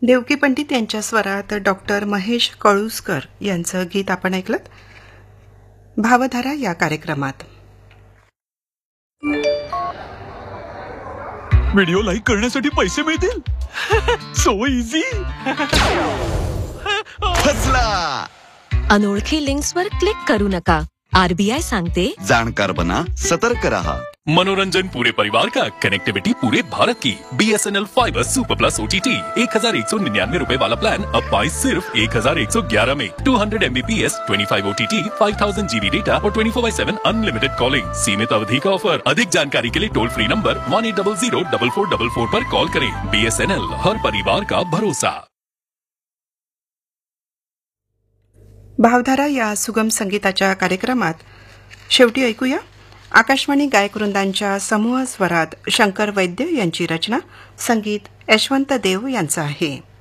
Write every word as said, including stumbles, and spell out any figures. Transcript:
देवकी पंडित यांच्या स्वरात डॉक्टर महेश कळुसकर यांचं गीत आपण ऐकलं भावधारा या कार्यक्रमात. व्हिडिओ लाईक करण्यासाठी पैसे मिळतील. So easy. फसला. अनोळखी लिंक्सवर क्लिक करू नका. आरबीआय सांगते, जानकार बना, सतर्क रहा. मनोरंजन पूरे परिवार का, कनेक्टिविटी पूरे भारत की. BSNL fibre super plus OTT एक हजार एक सौ निन्यानवे रूपए वाला प्लान अब पाए सिर्फ एक हजार एक सौ ग्यारह में. Two hundred Mbps, twenty five OTT, five thousand GB data और ट्वेंटी फोर बाई सेवन अनलिमिटेड कॉलिंग. सीमित अवधि का ऑफर. अधिक जानकारी के लिए toll free number one eight double Ziro double four double four पर कॉल करें. बीएसएनएल, हर परिवार का भरोसा. भावधारा या सुगम संगीताच्या कार्यक्रमात शेवटी ऐकूया आकाशवाणी गायकवृंदांच्या समूह स्वरात शंकर वैद्य यांची रचना, संगीत यशवंत देव यांचं आहे.